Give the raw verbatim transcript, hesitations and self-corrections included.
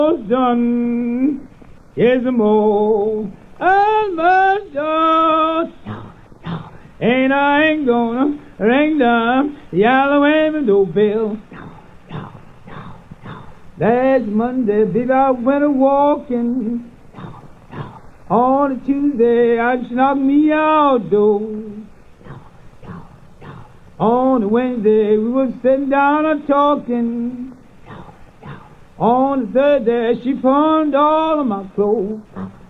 done is more almost done. And I ain't gonna ring the yellow window bell. Last Monday, big I went a walking. On a Tuesday, I just knocked me outdoors. On a Wednesday, we was sitting down and talking. On the Thursday, she pawned all of my clothes.